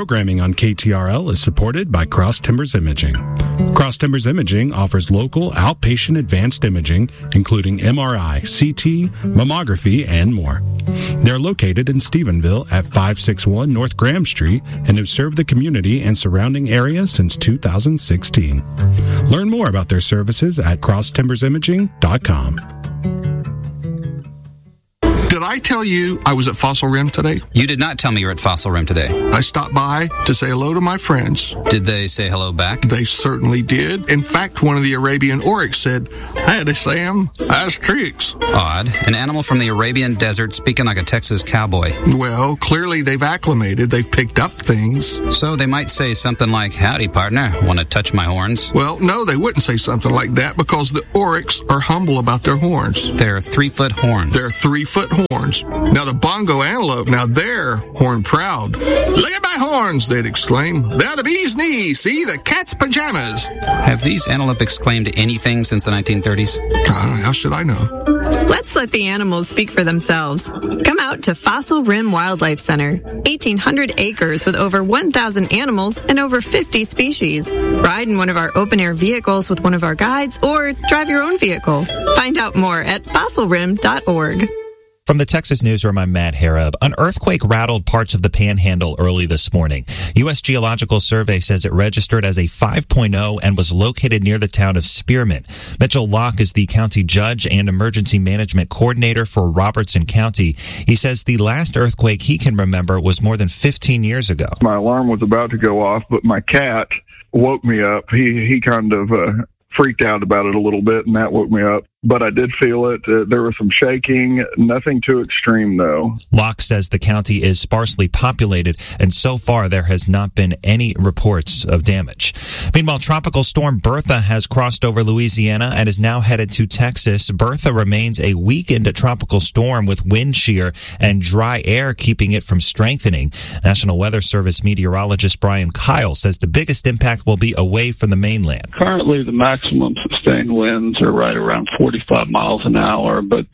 Programming on KTRL is supported by Cross Timbers Imaging. Cross Timbers Imaging offers local outpatient advanced imaging, including MRI, CT, mammography, and more. They're located in Stephenville at 561 North Graham Street and have served the community and surrounding area since 2016. Learn more about their services at crosstimbersimaging.com. Did I tell you I was at Fossil Rim today? You did not tell me you were at Fossil Rim today. I stopped by to say hello to my friends. Did they say hello back? They certainly did. In fact, one of the Arabian oryx said, "Howdy, Sam. How's tricks?" Odd. An animal from the Arabian desert speaking like a Texas cowboy. Well, clearly they've acclimated. They've picked up things. So they might say something like, "Howdy, partner. Want to touch my horns?" Well, no, they wouldn't say something like that because the oryx are humble about their horns. They're 3-foot horns. They're 3-foot horns. Now, the bongo antelope, now they're horn proud. "Look at my horns," they'd exclaim. "They're the bee's knees. See, the cat's pajamas." Have these antelope exclaimed anything since the 1930s? How should I know? Let's let the animals speak for themselves. Come out to Fossil Rim Wildlife Center. 1,800 acres with over 1,000 animals and over 50 species. Ride in one of our open-air vehicles with one of our guides or drive your own vehicle. Find out more at fossilrim.org. From the Texas Newsroom, I'm Matt Harab. An earthquake rattled parts of the Panhandle early this morning. U.S. Geological Survey says it registered as a 5.0 and was located near the town of Spearmint. Mitchell Locke is the county judge and emergency management coordinator for Robertson County. He says the last earthquake he can remember was more than 15 years ago. My alarm was about to go off, but my cat woke me up. He kind of freaked out about it a little bit, and that woke me up. But I did feel it. There was some shaking, nothing too extreme, though. Locke says the county is sparsely populated, and so far there has not been any reports of damage. Meanwhile, Tropical Storm Bertha has crossed over Louisiana and is now headed to Texas. Bertha remains a weakened tropical storm with wind shear and dry air keeping it from strengthening. National Weather Service meteorologist Brian Kyle says the biggest impact will be away from the mainland. Currently, the maximum sustained winds are right around 45 miles an hour, but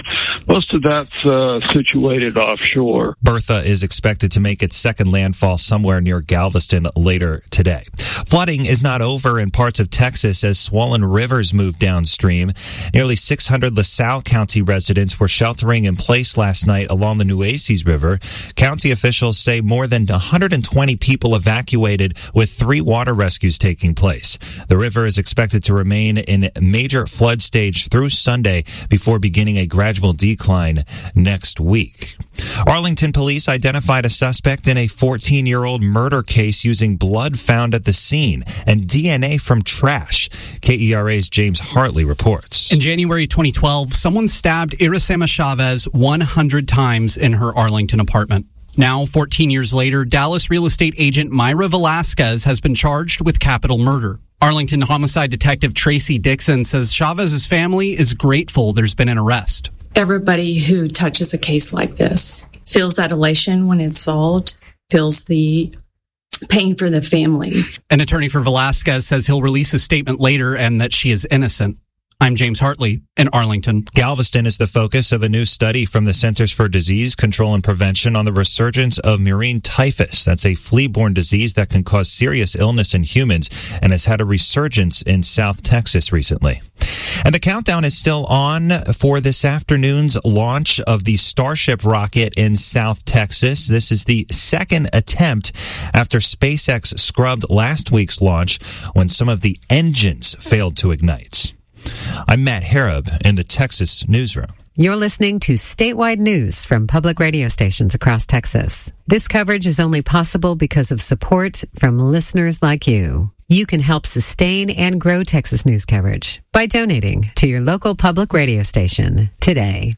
most of that's situated offshore. Bertha is expected to make its second landfall somewhere near Galveston later today. Flooding is not over in parts of Texas as swollen rivers move downstream. Nearly 600 LaSalle County residents were sheltering in place last night along the Nueces River. County officials say more than 120 people evacuated, with 3 water rescues taking place. The river is expected to remain in major flood stage through Sunday before beginning a gradual decline next week. Arlington police identified a suspect in a 14-year-old murder case using blood found at the scene and DNA from trash. KERA's James Hartley reports. In January 2012, someone stabbed Irisama Chavez 100 times in her Arlington apartment. Now, 14 years later, Dallas real estate agent Myra Velasquez has been charged with capital murder. Arlington homicide detective Tracy Dixon says Chavez's family is grateful there's been an arrest. Everybody who touches a case like this feels that elation when it's solved, feels the pain for the family. An attorney for Velasquez says he'll release a statement later and that she is innocent. I'm James Hartley in Arlington. Galveston is the focus of a new study from the Centers for Disease Control and Prevention on the resurgence of murine typhus. That's a flea-borne disease that can cause serious illness in humans and has had a resurgence in South Texas recently. And the countdown is still on for this afternoon's launch of the Starship rocket in South Texas. This is the second attempt after SpaceX scrubbed last week's launch when some of the engines failed to ignite. I'm Matt Harab in the Texas Newsroom. You're listening to statewide news from public radio stations across Texas. This coverage is only possible because of support from listeners like you. You can help sustain and grow Texas news coverage by donating to your local public radio station today.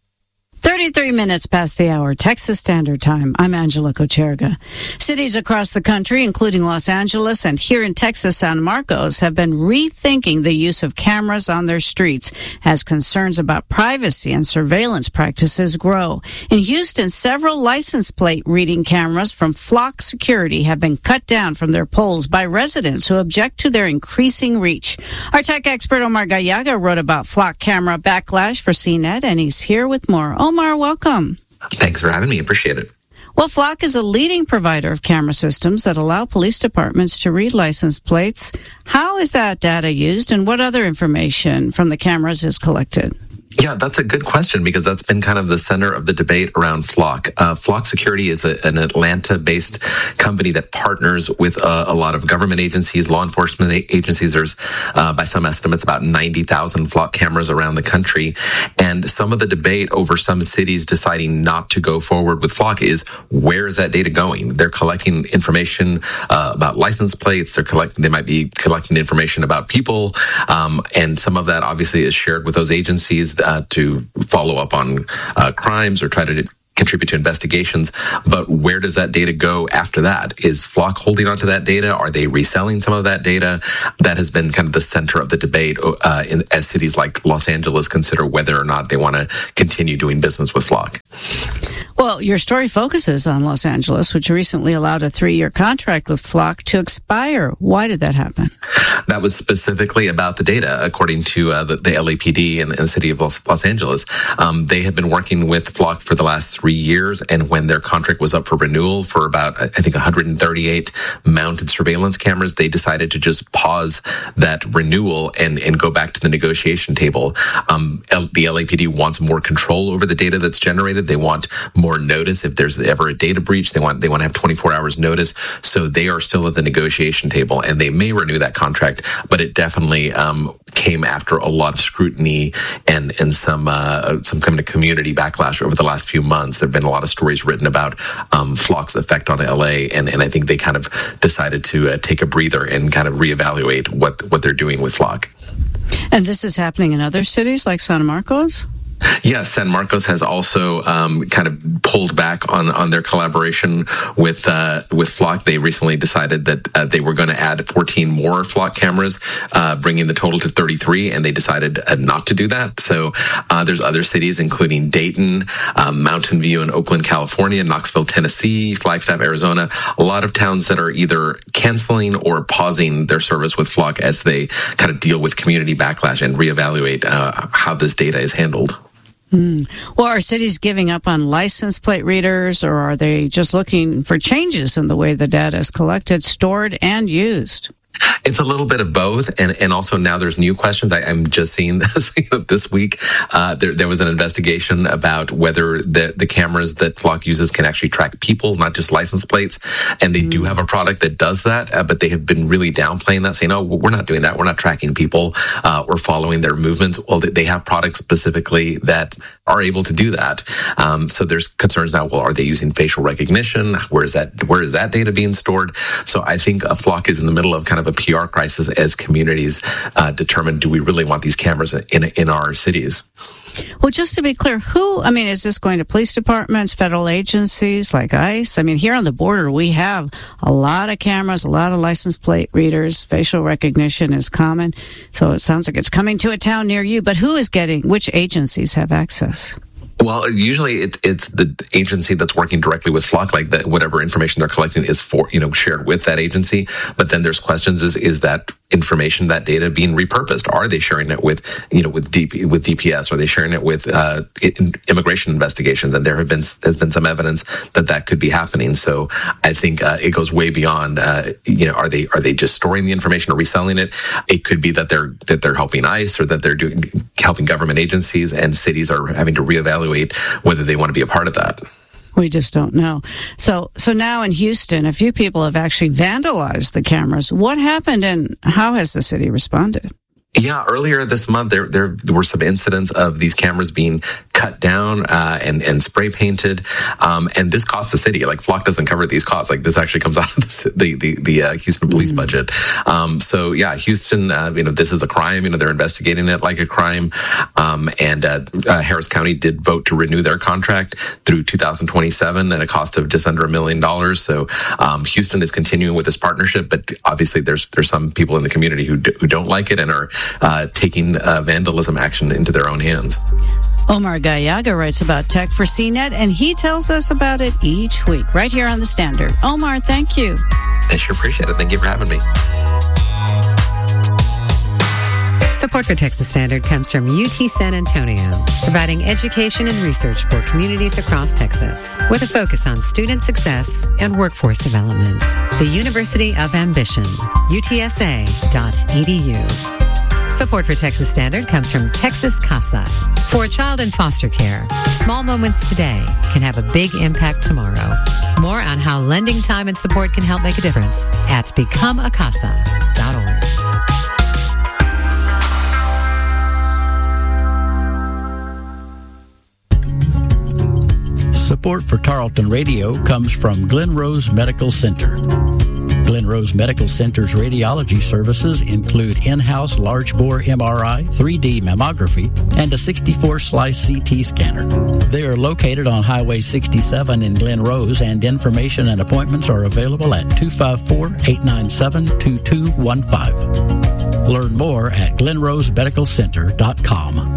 33 minutes past the hour, Texas Standard Time. I'm Angela Kocherga. Cities across the country, including Los Angeles and here in Texas, San Marcos, have been rethinking the use of cameras on their streets as concerns about privacy and surveillance practices grow. In Houston, several license plate reading cameras from Flock Security have been cut down from their poles by residents who object to their increasing reach. Our tech expert Omar Gallaga wrote about Flock camera backlash for CNET, and he's here with more. Omar, welcome. Thanks for having me. Appreciate it. Well, Flock is a leading provider of camera systems that allow police departments to read license plates. How is that data used, and what other information from the cameras is collected? Yeah, that's a good question, because that's been kind of the center of the debate around Flock. Flock Security is an Atlanta-based company that partners with a lot of government agencies, law enforcement agencies. There's, by some estimates, about 90,000 Flock cameras around the country. And some of the debate over some cities deciding not to go forward with Flock is, where is that data going? They're collecting information about license plates. They might be collecting information about people. And some of that obviously is shared with those agencies to follow up on crimes or try to contribute to investigations. But where does that data go after that? Is Flock holding onto that data? Are they reselling some of that data? That has been kind of the center of the debate as cities like Los Angeles consider whether or not they want to continue doing business with Flock. Well, your story focuses on Los Angeles, which recently allowed a 3-year contract with Flock to expire. Why did that happen? That was specifically about the data, according to the LAPD and the city of Los Angeles. They have been working with Flock for the last 3 years, and when their contract was up for renewal for about, I think, 138 mounted surveillance cameras, they decided to just pause that renewal and go back to the negotiation table. The LAPD wants more control over the data that's generated. They want more notice if there's ever a data breach. They want to have 24 hours notice. So they are still at the negotiation table, and they may renew that contract, but it definitely came after a lot of scrutiny and some kind of community backlash over the last few months. There have been a lot of stories written about Flock's effect on LA, and I think they kind of decided to take a breather and kind of reevaluate what they're doing with Flock. And this is happening in other cities like San Marcos? Yes, San Marcos has also kind of pulled back on their collaboration with Flock. They recently decided that they were going to add 14 more Flock cameras, bringing the total to 33, and they decided not to do that. So there's other cities, including Dayton, Mountain View in Oakland, California, Knoxville, Tennessee, Flagstaff, Arizona, a lot of towns that are either canceling or pausing their service with Flock as they kind of deal with community backlash and reevaluate how this data is handled. Well, are cities giving up on license plate readers, or are they just looking for changes in the way the data is collected, stored, and used? It's a little bit of both, and also now there's new questions. I'm just seeing this week. There was an investigation about whether the cameras that Flock uses can actually track people, not just license plates. And they do have a product that does that, but they have been really downplaying that, saying, "Oh, we're not doing that. We're not tracking people. We're following their movements." Well, they have products specifically that are able to do that. So there's concerns now. Well, are they using facial recognition? Where is that data being stored? So I think Flock is in the middle of kind of a PR crisis as communities determine, do we really want these cameras in our cities? Well, just to be clear, is this going to police departments, federal agencies like ICE? I mean, here on the border, we have a lot of cameras, a lot of license plate readers. Facial recognition is common. So it sounds like it's coming to a town near you. But which agencies have access? Well, usually it's the agency that's working directly with Flock, like that whatever information they're collecting is shared with that agency. But then there's questions: is that information, that data, being repurposed? Are they sharing it with DPS? Are they sharing it with immigration investigations? And has been some evidence that could be happening. So I think it goes way beyond. Are they just storing the information or reselling it? It could be that they're helping ICE, or that they're helping government agencies, and cities are having to reevaluate whether they want to be a part of that. We just don't know. So now in Houston, a few people have actually vandalized the cameras. What happened, and how has the city responded? Yeah, earlier this month, there were some incidents of these cameras being cut down and spray painted, and this costs the city. Like, Flock doesn't cover these costs. Like, this actually comes out of the Houston police budget. So yeah, Houston, this is a crime. They're investigating it like a crime, and Harris County did vote to renew their contract through 2027 at a cost of just under $1 million. So Houston is continuing with this partnership, but obviously there's some people in the community who don't like it and are taking vandalism action into their own hands. Omar Gallaga writes about tech for CNET, and he tells us about it each week right here on The Standard. Omar, thank you. I sure appreciate it. Thank you for having me. Support for Texas Standard comes from UT San Antonio, providing education and research for communities across Texas with a focus on student success and workforce development. The University of Ambition, utsa.edu. Support for Texas Standard comes from Texas CASA. For a child in foster care, small moments today can have a big impact tomorrow. More on how lending time and support can help make a difference at becomeacasa.org. Support for Tarleton Radio comes from Glen Rose Medical Center. Glen Rose Medical Center's radiology services include in-house large-bore MRI, 3D mammography, and a 64-slice CT scanner. They are located on Highway 67 in Glen Rose, and information and appointments are available at 254-897-2215. Learn more at glenrosemedicalcenter.com.